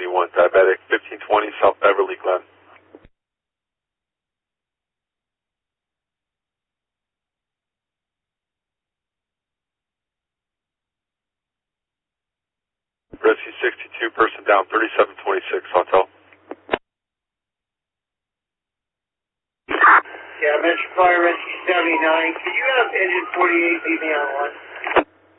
71, diabetic, 1520 South Beverly Glen. Rescue 62, person down, 3726 Hotel. Yeah, Metro Fire Rescue 79. Can you have engine 48 leave me on one?